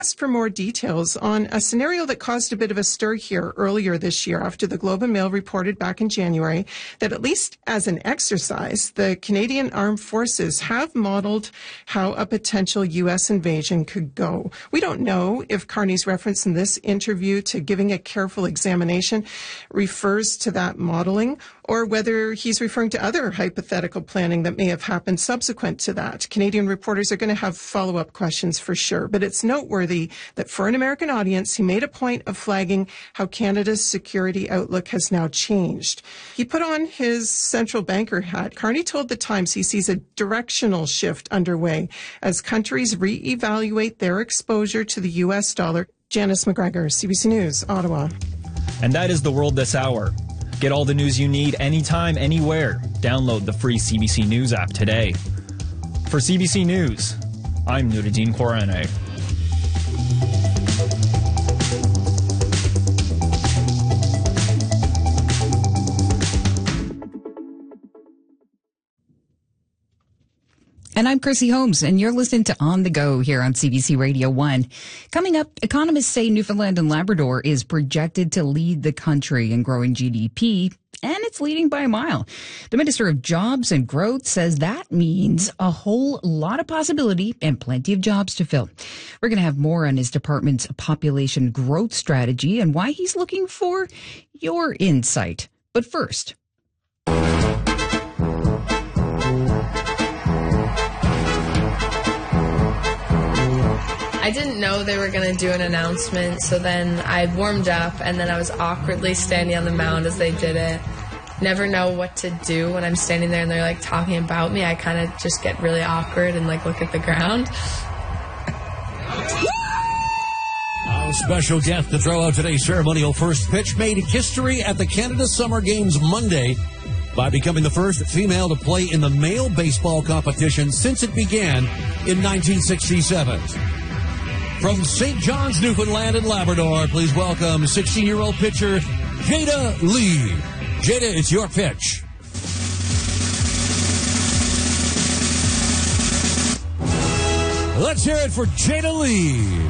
asked for more details on a scenario that caused a bit of a stir here earlier this year after the Globe and Mail reported back in January that, at least as an exercise, the Canadian Armed Forces have modeled how a potential U.S. invasion could go. We don't know if Carney's reference in this interview to giving a careful examination refers to that modeling or whether he's referring to other hypothetical planning that may have happened subsequent to that. Canadian reporters are going to have follow-up questions for sure, but it's noteworthy that for an American audience, he made a point of flagging how Canada's security outlook has now changed. He put on his central banker hat. Carney told The Times he sees a directional shift underway as countries reevaluate their exposure to the U.S. dollar. Janice McGregor, CBC News, Ottawa. And that is The World This Hour. Get all the news you need anytime, anywhere. Download the free CBC News app today. For CBC News, I'm Nuruddin Korane. And I'm Chrissy Holmes, and you're listening to On the Go here on CBC Radio 1. Coming up, economists say Newfoundland and Labrador is projected to lead the country in growing GDP, and it's leading by a mile. The Minister of Jobs and Growth says that means a whole lot of possibility and plenty of jobs to fill. We're going to have more on his department's population growth strategy and why he's looking for your insight. But first, I didn't know they were going to do an announcement, so then I warmed up, and then I was awkwardly standing on the mound as they did it. Never know what to do when I'm standing there and they're, like, talking about me. I kind of just get really awkward and, like, look at the ground. Our special guest to throw out today's ceremonial first pitch made history at the Canada Summer Games Monday by becoming the first female to play in the male baseball competition since it began in 1967. From St. John's, Newfoundland and Labrador, please welcome 16-year-old pitcher Jada Lee. Jada, it's your pitch. Let's hear it for Jada Lee.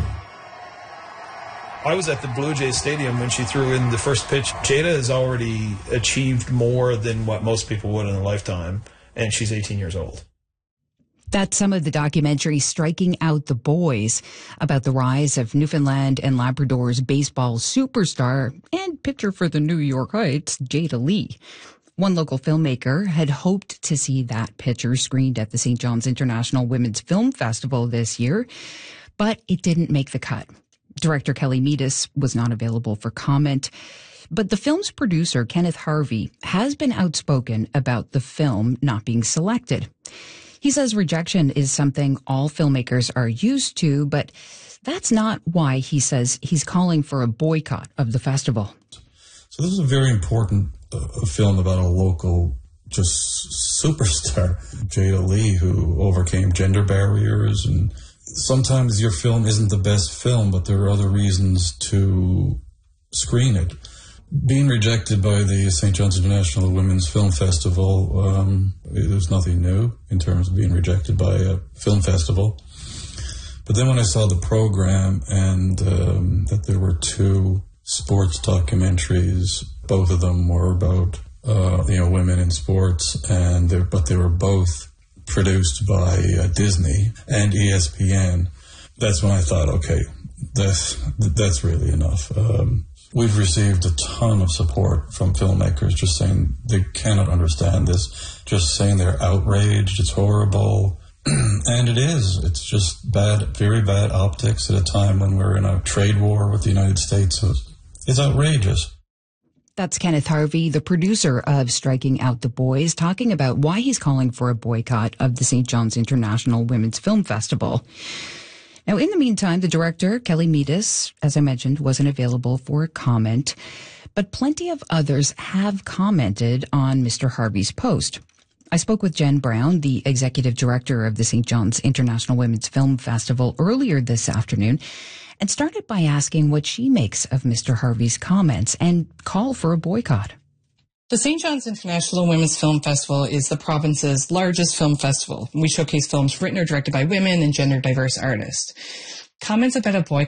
I was at the Blue Jays Stadium when she threw in the first pitch. Jada has already achieved more than what most people would in a lifetime, and she's 18 years old. That's some of the documentary Striking Out the Boys about the rise of Newfoundland and Labrador's baseball superstar and pitcher for the New York Heights, Jada Lee. One local filmmaker had hoped to see that pitcher screened at the St. John's International Women's Film Festival this year, but it didn't make the cut. Director Kelly Meadis was not available for comment. But the film's producer, Kenneth Harvey, has been outspoken about the film not being selected. He says rejection is something all filmmakers are used to, but that's not why he says he's calling for a boycott of the festival. So this is a very important film about a local just superstar, Jada Lee, who overcame gender barriers. And sometimes your film isn't the best film, but there are other reasons to screen it. Being rejected by the St. John's International Women's Film Festival, there's nothing new in terms of being rejected by a film festival. But then when I saw the program and that there were two sports documentaries, both of them were about women in sports, but they were both produced by Disney and ESPN. That's when I thought, okay, that's really enough. We've received a ton of support from filmmakers just saying they cannot understand this, just saying they're outraged, it's horrible. And it is. It's just bad, very bad optics at a time when we're in a trade war with the United States. So it's outrageous. That's Kenneth Harvey, the producer of Striking Out the Boys, talking about why he's calling for a boycott of the St. John's International Women's Film Festival. Now, in the meantime, the director, Kelly Meadis, as I mentioned, wasn't available for a comment, but plenty of others have commented on Mr. Harvey's post. I spoke with Jen Brown, the executive director of the St. John's International Women's Film Festival, earlier this afternoon, and started by asking what she makes of Mr. Harvey's comments and call for a boycott. The St. John's International Women's Film Festival is the province's largest film festival. We showcase films written or directed by women and gender diverse artists. Comments about a boycott